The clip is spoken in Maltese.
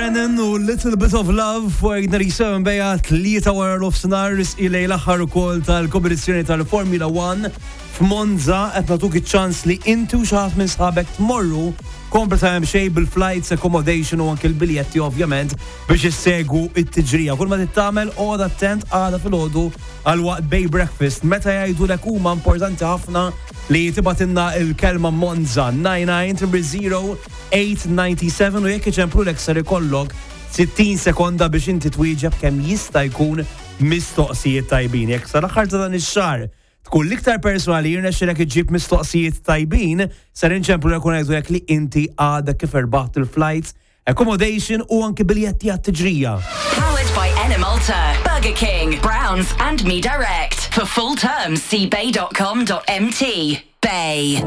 Lennon u Little Bit of Love fuq Ignari 7 bejja 3 wara l-ofsenar ilej l-aħħar ukoll tal-kompetizzjoni tal-Formula 1 f'Monza qed nagħtuk iċ-ċans li inti u xi ħadd minn sħabek tmorru kompra hemm xejn bil-flights, accommodation u anke l-biljetti ovvjament biex issegwu it-tiġrija. Kull ma tittamel għoda attent għada filgħodu għal waqt bay breakfast meta jgħidulek huma importanti ħafna li tibatinna il-kelma Monza 99-0-897 u jekk iċemplulek ser ikollok 60 sekonda biex inti twieġeb kemm jista' jkun mistoqsijiet tajbin. Jekk sal-aħħar ta' dan ix-xahar tkun l-iktar persuna li jirnexxilek iġġib mistoqsijiet tajbin, ser inċemplulek u ngħidulek li inti għadek kif irbaħt il-flights, accommodation u anke biljetti għat-tiġrija. Powered by Enemalta, Burger King, Browns and Me Direct. For full terms, see bay.com.mt. Bay.